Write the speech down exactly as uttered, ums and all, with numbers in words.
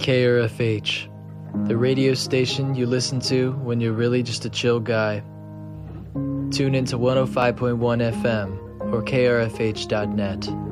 K R F H, the radio station you listen to when you're really just a chill guy. Tune into one oh five point one F M or K R F H dot net.